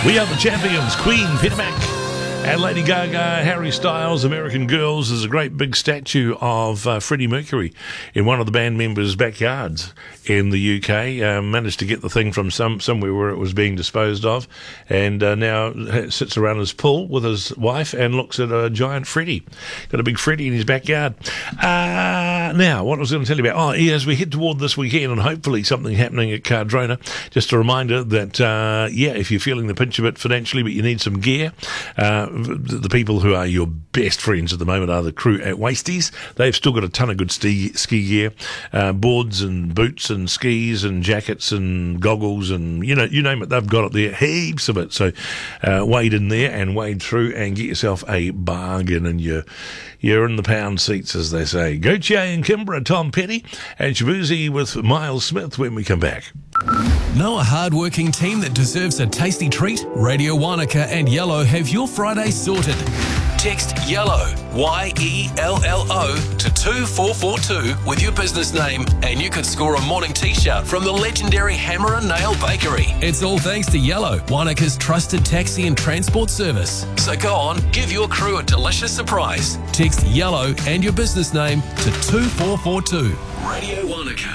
We are the champions. Queen, Peter Mac, and Lady Gaga, Harry Styles, American Girls. There's a great big statue of Freddie Mercury in one of the band members' backyards in the UK. Managed to get the thing from somewhere where it was being disposed of, and now sits around his pool with his wife and looks at a giant Freddie. Got a big Freddie in his backyard. Now, what I was going to tell you about, as we head toward this weekend and hopefully something happening at Cardrona, just a reminder that, if you're feeling the pinch a bit financially but you need some gear, the people who are your best friends at the moment are the crew at Wasties. They've still got a ton of good ski gear, boards and boots and skis and jackets and goggles and, you name it, they've got it there, heaps of it. So wade in there and wade through and get yourself a bargain, and you're in the pound seats, as they say. Gautier and Kimbra, Tom Petty, and Shabuzi with Miles Smith when we come back. Know a hard-working team that deserves a tasty treat? Radio Wanaka and Yellow have your Friday sorted. Text YELLOW, YELLO, to 2442 with your business name, and you could score a morning t-shirt from the legendary Hammer and Nail Bakery. It's all thanks to Yellow, Wanaka's trusted taxi and transport service. So go on, give your crew a delicious surprise. Text YELLOW and your business name to 2442. Radio Wanaka.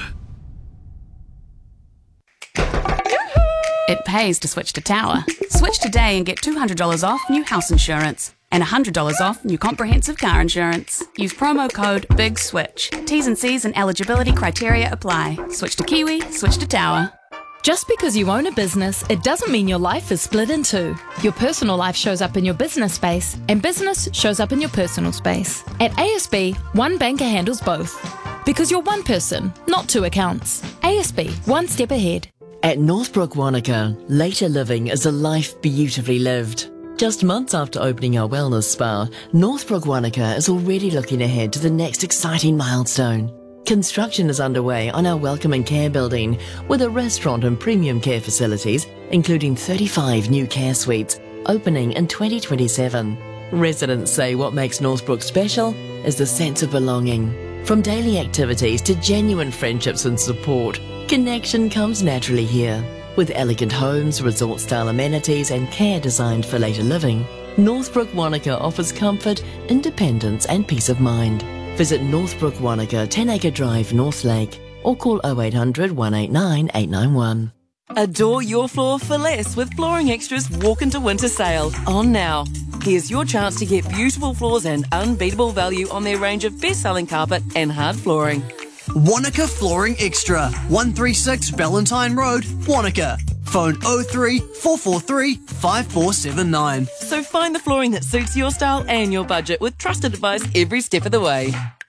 It pays to switch to Tower. Switch today and get $200 off new house insurance and $100 off new comprehensive car insurance. Use promo code BIGSWITCH. T's and C's and eligibility criteria apply. Switch to Kiwi, switch to Tower. Just because you own a business, it doesn't mean your life is split in two. Your personal life shows up in your business space, and business shows up in your personal space. At ASB, one banker handles both. Because you're one person, not two accounts. ASB, one step ahead. At Northbrook Wanaka, later living is a life beautifully lived. Just months after opening our wellness spa, Northbrook Wanaka is already looking ahead to the next exciting milestone. Construction is underway on our Welcome and Care building, with a restaurant and premium care facilities, including 35 new care suites, opening in 2027. Residents say what makes Northbrook special is the sense of belonging. From daily activities to genuine friendships and support, connection comes naturally here. With elegant homes, resort-style amenities and care designed for later living, Northbrook Wanaka offers comfort, independence and peace of mind. Visit Northbrook Wanaka, 10 Acre Drive, North Lake, or call 0800 189 891. Adore your floor for less with Flooring Extra's Walk into Winter sale on now. Here's your chance to get beautiful floors and unbeatable value on their range of best-selling carpet and hard flooring. Wanaka Flooring Extra, 136 Valentine Road, Wanaka. Phone 03 443 5479. So find the flooring that suits your style and your budget with trusted advice every step of the way.